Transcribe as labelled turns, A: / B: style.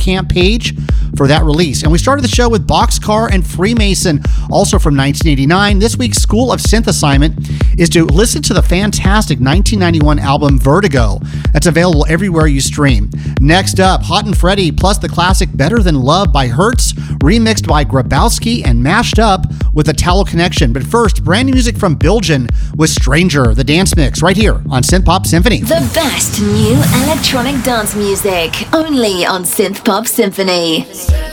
A: Bandcamp page for that release. And we started the show with Boxcar and Freemason, also from 1989. This week's School of Synth assignment is to listen to the fantastic 1991 album Vertigo. That's available everywhere you stream. Next up, Hot and Freddy plus the classic Better Than Love by Hertz, remixed by Grabowski and mashed up with a Towel Connection. But first, brand new music from Bilgen with Stranger, the dance mix, right here on Synth Pop Symphony.
B: The best new electronic dance music, only on Synth Pop Symphony.